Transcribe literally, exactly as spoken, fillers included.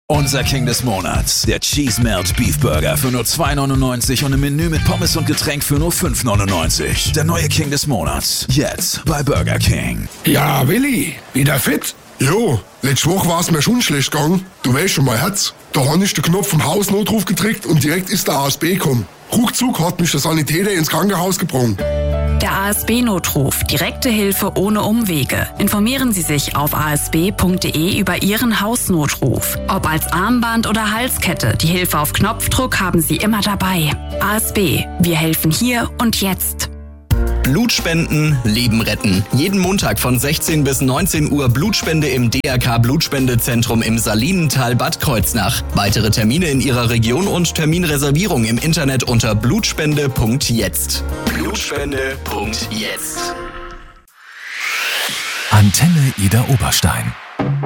Unser King des Monats, der Cheese Melt Beef Burger für nur zwei neunundneunzig und im Menü mit Pommes und Getränk für nur fünf neunundneunzig. Der neue King des Monats, jetzt bei Burger King. Ja, Willi, wieder fit? Jo, letzte Woche war es mir schon schlecht gegangen. Du weißt schon, mein Herz. Da habe ich den Knopf vom Hausnotruf gedrückt und direkt ist der A S B gekommen. Ruckzuck hat mich der Sanitäter ins Krankenhaus gebracht. Der A S B-Notruf, direkte Hilfe ohne Umwege. Informieren Sie sich auf a s b punkt d e über Ihren Hausnotruf. Ob als Armband oder Halskette, die Hilfe auf Knopfdruck haben Sie immer dabei. A S B, wir helfen hier und jetzt. Blutspenden, Leben retten. Jeden Montag von sechzehn bis neunzehn Uhr Blutspende im D R K Blutspendezentrum im Salinental Bad Kreuznach. Weitere Termine in Ihrer Region und Terminreservierung im Internet unter blutspende punkt jetzt. blutspende punkt jetzt. Antenne Ida Oberstein.